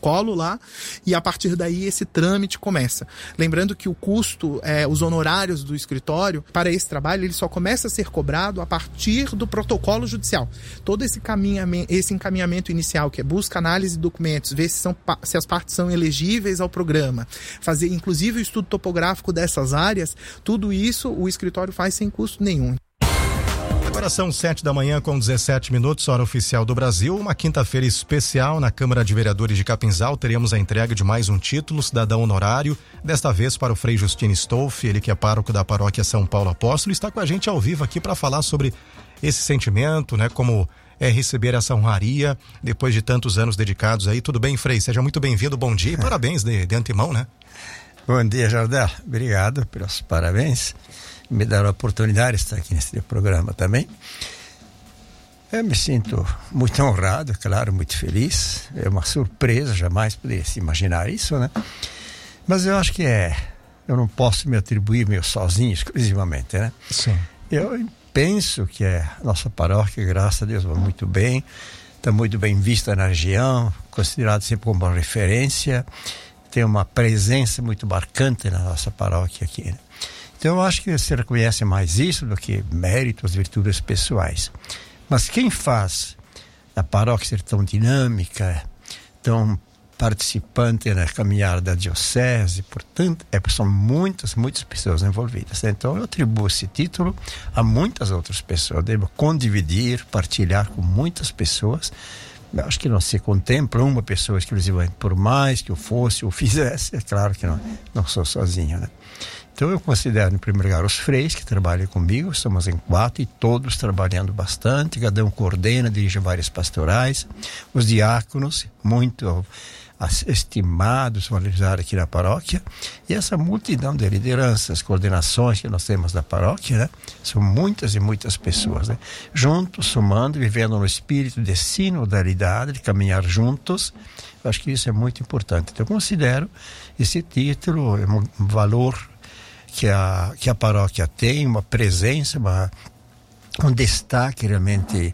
protocolo lá, e a partir daí esse trâmite começa. Lembrando que o custo, os honorários do escritório para esse trabalho, ele só começa a ser cobrado a partir do protocolo judicial. Todo esse encaminhamento inicial, que é busca, análise de documentos, ver se as partes são elegíveis ao programa, fazer inclusive o estudo topográfico dessas áreas, tudo isso o escritório faz sem custo nenhum. Agora são 7:17, hora oficial do Brasil. Uma quinta-feira especial na Câmara de Vereadores de Capinzal. Teremos a entrega de mais um título, cidadão honorário, desta vez para o Frei Justino Stolfi, ele que é pároco da paróquia São Paulo Apóstolo, está com a gente ao vivo aqui para falar sobre esse sentimento, né? Como é receber essa honraria depois de tantos anos dedicados aí. Tudo bem, Frei? Seja muito bem-vindo, bom dia e parabéns de antemão, né? Bom dia, Jardel. Obrigado pelos parabéns. Me dar a oportunidade de estar aqui nesse programa também. Eu me sinto muito honrado, claro, muito feliz. É uma surpresa, jamais poderia se imaginar isso, né? Mas eu acho que eu não posso me atribuir meio sozinho, exclusivamente, né? Sim. Eu penso que a nossa paróquia, graças a Deus, vai muito bem. Está muito bem vista na região, considerado sempre como uma referência. Tem uma presença muito marcante na nossa paróquia aqui, né? Então eu acho que você reconhece mais isso do que méritos, virtudes pessoais. Mas quem faz a paróquia ser tão dinâmica, tão participante na caminhada da diocese, portanto, são muitas pessoas envolvidas. Então eu atribuo esse título a muitas outras pessoas. Eu devo condividir, partilhar com muitas pessoas. Eu acho que não se contempla uma pessoa exclusivamente, por mais que eu fosse ou fizesse, é claro que não sou sozinho, né? Então eu considero, em primeiro lugar, os freis que trabalham comigo, somos em 4 e todos trabalhando bastante, cada um coordena, dirige várias pastorais, os diáconos, muito estimados, valorizados aqui na paróquia, e essa multidão de lideranças, coordenações que nós temos da paróquia, né? São muitas e muitas pessoas, né? Juntos, somando, vivendo no espírito de sinodalidade, de caminhar juntos. Eu acho que isso é muito importante. Então eu considero esse título um valor que a paróquia tem, uma presença, um destaque realmente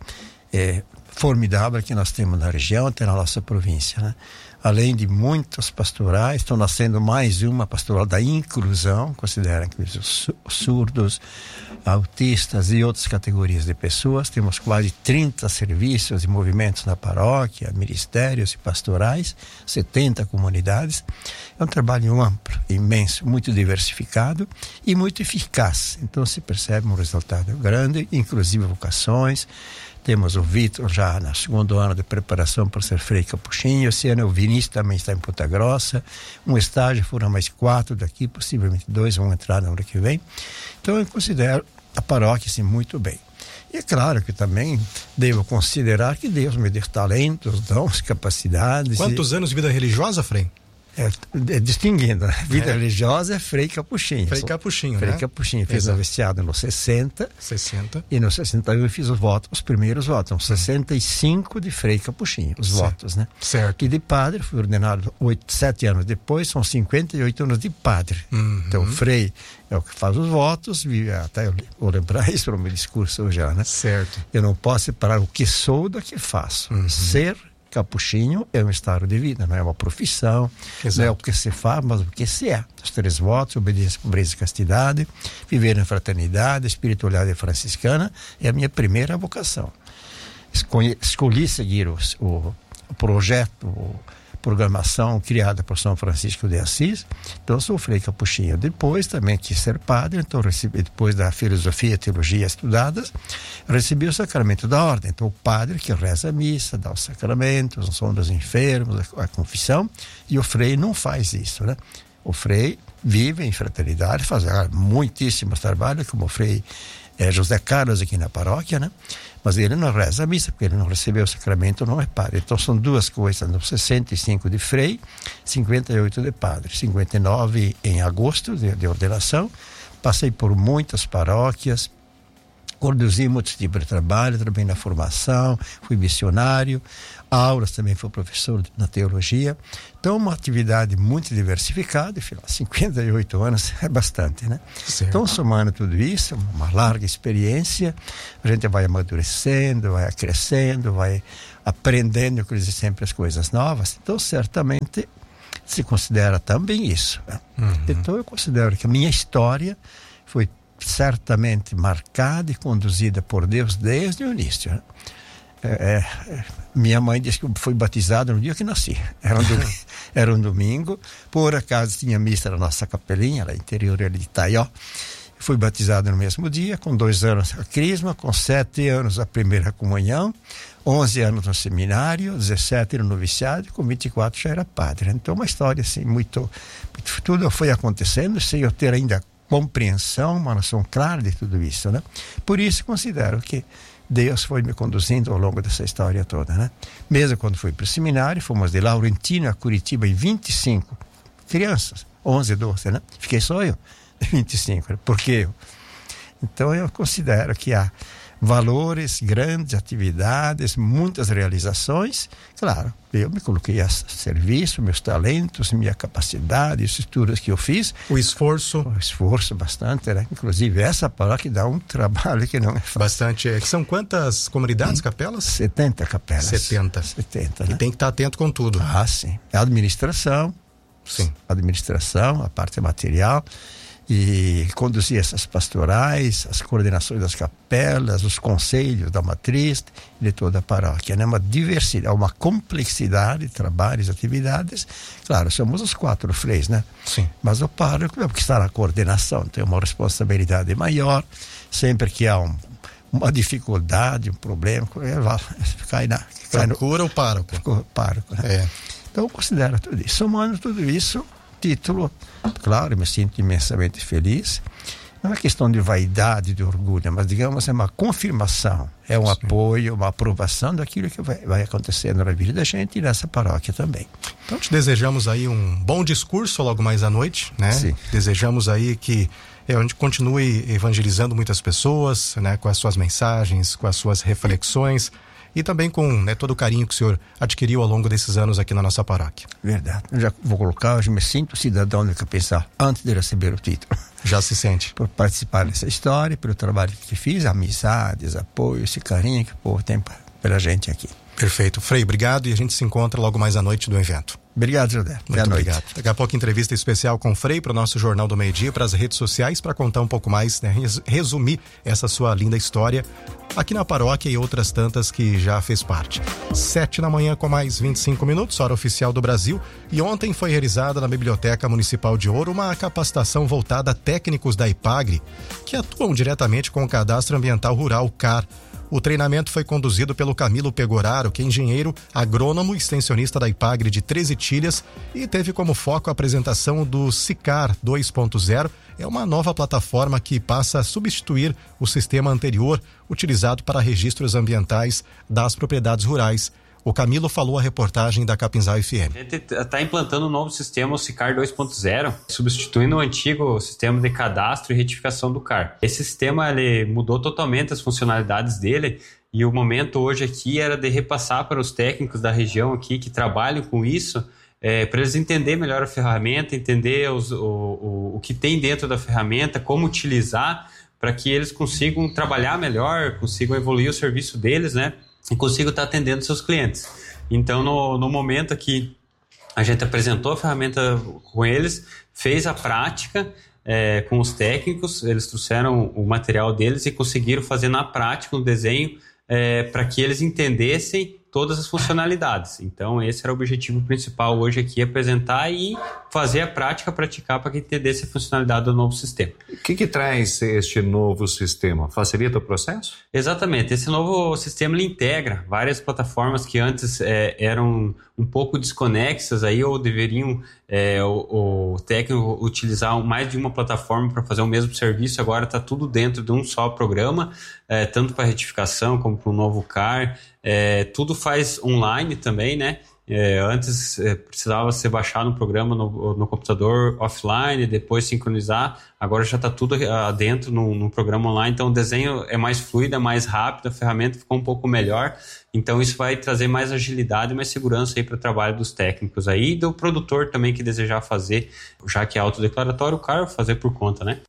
formidável que nós temos na região, até na nossa província, né? Além de muitos pastorais, estão nascendo mais uma pastoral da inclusão, consideram que os surdos, autistas e outras categorias de pessoas. Temos quase 30 serviços e movimentos na paróquia, ministérios e pastorais, 70 comunidades. É um trabalho amplo, imenso, muito diversificado e muito eficaz. Então se percebe um resultado grande, inclusive vocações. Temos o Vitor já no segundo ano de preparação para ser Frei Capuchinho. Esse ano o Vinícius também está em Ponta Grossa. Um estágio, foram mais 4 daqui, possivelmente 2 vão entrar no ano que vem. Então eu considero a paróquia assim, muito bem. E é claro que também devo considerar que Deus me deu talentos, dons, capacidades. Quantos anos de vida religiosa, Frei? Distinguindo, né? Vida religiosa é Frei Capuchinho. Frei Capuchinho, Frei né? Capuchinho. Fiz noviciado nos 60. E nos 61 eu fiz os primeiros votos. Nos 65 de Frei Capuchinho, os votos, né? Certo. E de padre, fui ordenado 7 anos depois, são 58 anos de padre. Então, Frei é o que faz os votos, até eu vou lembrar isso para o meu discurso hoje, né? Certo. Eu não posso separar o que sou do que faço. Ser capuchinho é um estado de vida, não é uma profissão. Exato. Não é o que se faz, mas o que se é. Os 3 votos, obediência, pobreza e castidade, viver em fraternidade, espiritualidade franciscana é a minha primeira vocação. Escolhi seguir o projeto, programação criada por São Francisco de Assis. Então sou Frei Capuchinho. Depois também quis ser padre, então recebi, depois da filosofia e teologia estudadas, recebi o sacramento da ordem. Então o padre que reza a missa, dá os sacramentos, os sons dos enfermos, a confissão, e o Frei não faz isso, né? O Frei vive em fraternidade, faz muitíssimos trabalhos, como o Frei José Carlos aqui na paróquia, né? Mas ele não reza a missa, porque ele não recebeu o sacramento, não é padre. Então são duas coisas, no 65 de Frei, 58 de padre, 59 em agosto de ordenação. Passei por muitas paróquias, Conduzi muitos tipos de trabalho, trabalhei na formação, fui missionário, aulas também, fui professor na teologia. Então, uma atividade muito diversificada, afinal, 58 anos é bastante, né? Certo. Então, somando tudo isso, uma larga experiência, a gente vai amadurecendo, vai crescendo, vai aprendendo sempre as coisas novas. Então, certamente, se considera também isso, né? Então, eu considero que a minha história foi certamente marcada e conduzida por Deus desde o início, né? Minha mãe disse que eu fui batizado no dia que nasci. Era um domingo. Por acaso tinha missa na nossa capelinha, lá interior de Itaió. Fui batizado no mesmo dia, com 2 anos a crisma, com 7 anos a primeira comunhão, 11 anos no seminário, 17 no noviciado, com 24 já era padre. Então, uma história assim, muito tudo foi acontecendo sem eu ter ainda compreensão, uma noção clara de tudo isso, né? Por isso considero que Deus foi me conduzindo ao longo dessa história toda, né? Mesmo quando fui para o seminário, fomos de Laurentino a Curitiba em 25 crianças, 11, 12, né? Fiquei só eu, 25, porque eu. Então eu considero que há valores, grandes atividades, muitas realizações. Claro, eu me coloquei a serviço, meus talentos, minha capacidade, os estudos que eu fiz. O esforço bastante, né? Inclusive essa paróquia dá um trabalho que não é fácil. Bastante. São quantas comunidades, capelas? 70 capelas. 70, né? E tem que estar atento com tudo. Ah, sim. A administração. Sim. A parte material. E conduzir essas pastorais, as coordenações das capelas, os conselhos da matriz, de toda a paróquia, né? Uma diversidade, uma complexidade de trabalhos, atividades. Claro, somos os 4 freis, né? Sim. Mas o pároco é o que está na coordenação, tem uma responsabilidade maior. Sempre que há uma dificuldade, um problema, procura o pároco. O pároco, né? Então, eu considero tudo isso. Somando tudo isso, título, claro, me sinto imensamente feliz. Não é questão de vaidade, de orgulho, mas, digamos, é uma confirmação, é um apoio, uma aprovação daquilo que vai acontecendo na vida da gente e nessa paróquia também. Então, te desejamos aí um bom discurso logo mais à noite, né? Sim. Desejamos aí que a gente continue evangelizando muitas pessoas, né? Com as suas mensagens, com as suas reflexões, e também com, né, todo o carinho que o senhor adquiriu ao longo desses anos aqui na nossa paróquia. Verdade. Eu já vou colocar, hoje me sinto cidadão do Capinzal antes de receber o título. Já se sente? Por participar dessa história, pelo trabalho que fiz, amizades, apoio, esse carinho que o povo tem pela gente aqui. Perfeito. Frei, obrigado, e a gente se encontra logo mais à noite do evento. Obrigado, José. Muito obrigado. Daqui a pouco, entrevista especial com o Frei para o nosso Jornal do Meio-Dia, para as redes sociais, para contar um pouco mais, né, resumir essa sua linda história aqui na paróquia e outras tantas que já fez parte. 7 da manhã com mais 25 minutos, hora oficial do Brasil. E ontem foi realizada na Biblioteca Municipal de Ouro uma capacitação voltada a técnicos da IPAGRE que atuam diretamente com o Cadastro Ambiental Rural, CAR. O treinamento foi conduzido pelo Camilo Pegoraro, que é engenheiro, agrônomo e extensionista da IPAGRE de 13 Tilhas, e teve como foco a apresentação do SICAR 2.0. É uma nova plataforma que passa a substituir o sistema anterior utilizado para registros ambientais das propriedades rurais. O Camilo falou a reportagem da Capinzal FM. A gente está implantando um novo sistema, o SICAR 2.0, substituindo o antigo sistema de cadastro e retificação do CAR. Esse sistema ele mudou totalmente as funcionalidades dele, e o momento hoje aqui era de repassar para os técnicos da região aqui que trabalham com isso, para eles entenderem melhor a ferramenta, entender o que tem dentro da ferramenta, como utilizar, para que eles consigam trabalhar melhor, consigam evoluir o serviço deles, né? E consigo estar atendendo seus clientes. Então, no momento aqui, a gente apresentou a ferramenta com eles, fez a prática com os técnicos, eles trouxeram o material deles e conseguiram fazer na prática um desenho para que eles entendessem todas as funcionalidades. Então, esse era o objetivo principal hoje aqui, apresentar e fazer a prática, praticar para que entendesse a funcionalidade do novo sistema. O que traz este novo sistema? Facilita o processo? Exatamente. Esse novo sistema ele integra várias plataformas que antes eram um pouco desconexas aí, ou deveriam o técnico utilizar mais de uma plataforma para fazer o mesmo serviço. Agora está tudo dentro de um só programa, tanto para retificação como para o novo CAR. Tudo faz online também, né? Antes precisava ser baixado um programa no computador offline, depois sincronizar. Agora já está tudo dentro num programa online, então o desenho é mais fluido, é mais rápido, a ferramenta ficou um pouco melhor. Então isso vai trazer mais agilidade e mais segurança aí para o trabalho dos técnicos aí, e do produtor também que desejar fazer, já que é autodeclaratório, o cara fazer por conta, né?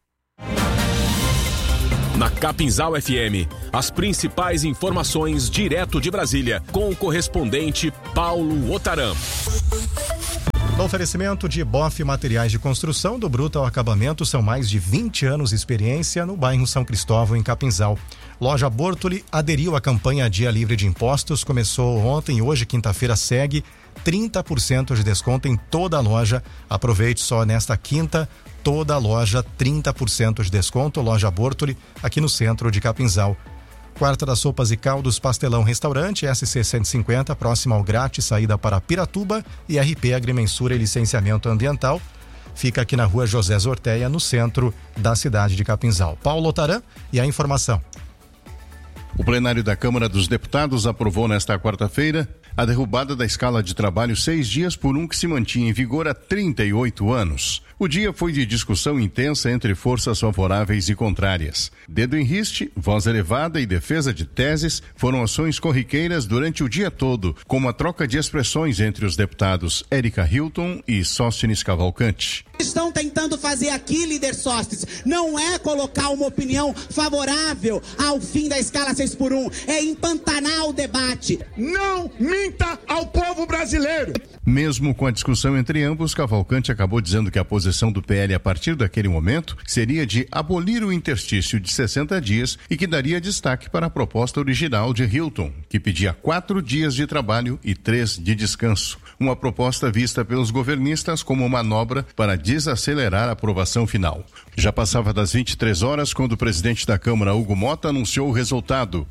Na Capinzal FM, as principais informações direto de Brasília, com o correspondente Paulo Otaram. No oferecimento de Boff Materiais de Construção, do bruto ao acabamento, são mais de 20 anos de experiência no bairro São Cristóvão, em Capinzal. Loja Bortoli aderiu à campanha Dia Livre de Impostos, começou ontem e hoje, quinta-feira, segue 30% de desconto em toda a loja. Aproveite só nesta quinta, toda a loja, 30% de desconto, Loja Bortoli, aqui no centro de Capinzal. Quarta das Sopas e Caldos Pastelão Restaurante, SC 150, próximo ao Grátis, saída para Piratuba, e RP Agrimensura e Licenciamento Ambiental. Fica aqui na rua José Zorteia, no centro da cidade de Capinzal. Paulo Otaram e a informação. O plenário da Câmara dos Deputados aprovou nesta quarta-feira a derrubada da escala de trabalho 6 dias por 1 que se mantinha em vigor há 38 anos. O dia foi de discussão intensa entre forças favoráveis e contrárias. Dedo em riste, voz elevada e defesa de teses foram ações corriqueiras durante o dia todo, como a troca de expressões entre os deputados Érica Hilton e Sóstenes Cavalcante. Estão tentando fazer aqui, líder Sóstenes, não é colocar uma opinião favorável ao fim da escala 6 por 1, é empantanar o debate. Não minta ao povo brasileiro! Mesmo com a discussão entre ambos, Cavalcante acabou dizendo que a posição do PL a partir daquele momento seria de abolir o interstício de 60 dias e que daria destaque para a proposta original de Hilton, que pedia 4 dias de trabalho e 3 de descanso. Uma proposta vista pelos governistas como manobra para desacelerar a aprovação final. Já passava das 23 horas quando o presidente da Câmara, Hugo Motta, anunciou o resultado: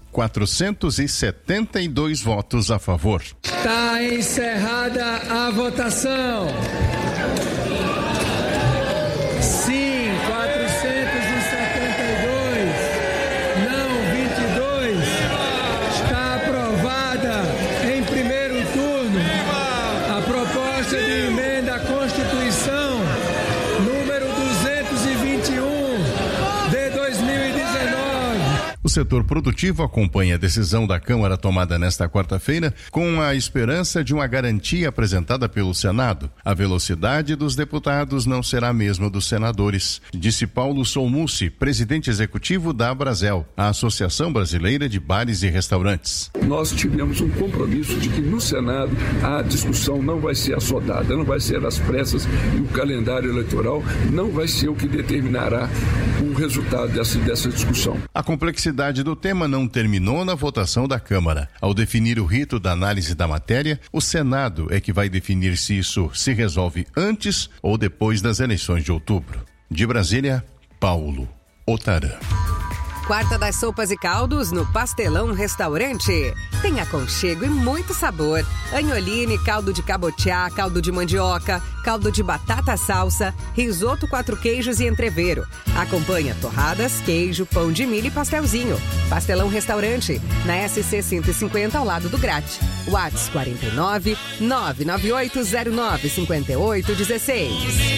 472 votos a favor. Está encerrada a votação. Sim, 472. Não, 22. Está aprovada em primeiro turno a proposta de emenda à Constituição número 221 de 2019. O setor produtivo acompanha a decisão da Câmara tomada nesta quarta-feira com a esperança de uma garantia apresentada pelo Senado. A velocidade dos deputados não será a mesma dos senadores, disse Paulo Solmucci, presidente executivo da Abrazel, a Associação Brasileira de Bares e Restaurantes. Nós tivemos um compromisso de que no Senado a discussão não vai ser assodada, não vai ser às pressas, e o calendário eleitoral não vai ser o que determinará o resultado dessa discussão. A complexidade do tema não terminou na votação da Câmara. Ao definir o rito da análise da matéria, o Senado é que vai definir se isso se resolve antes ou depois das eleições de outubro. De Brasília, Paulo Otaram. Quarta das Sopas e Caldos no Pastelão Restaurante. Tem aconchego e muito sabor. Agnoline, caldo de cabotiá, caldo de mandioca, caldo de batata salsa, risoto 4 queijos e entrevero. Acompanha torradas, queijo, pão de milho e pastelzinho. Pastelão Restaurante, na SC 150 ao lado do Grat. WhatsApp 49 99809 5816.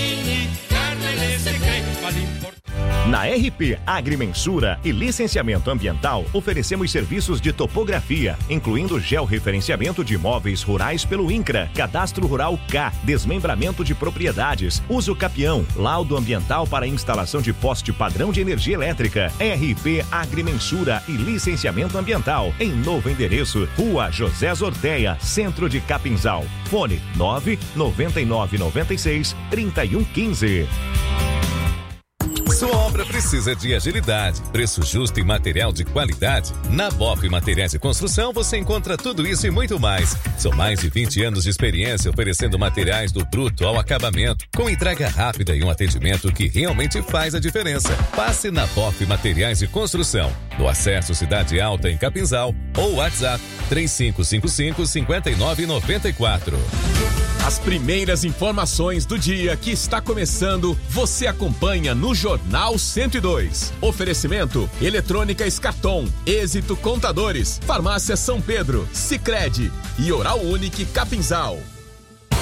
Na RP Agrimensura e Licenciamento Ambiental, oferecemos serviços de topografia, incluindo georreferenciamento de imóveis rurais pelo INCRA, Cadastro Rural K, desmembramento de propriedades, uso capião, laudo ambiental para instalação de poste padrão de energia elétrica. RP Agrimensura e Licenciamento Ambiental, em novo endereço, Rua José Zorteia, centro de Capinzal. Fone 99996-3115. Sua obra precisa de agilidade, preço justo e material de qualidade? Na Boff Materiais de Construção você encontra tudo isso e muito mais. São mais de 20 anos de experiência oferecendo materiais do bruto ao acabamento, com entrega rápida e um atendimento que realmente faz a diferença. Passe na Boff Materiais de Construção, no Acesso Cidade Alta em Capinzal, ou WhatsApp 3555-5994. As primeiras informações do dia que está começando, você acompanha no Jornal 102. Oferecimento: Eletrônica Escarton, Êxito Contadores, Farmácia São Pedro, Sicredi e Oral Unique Capinzal.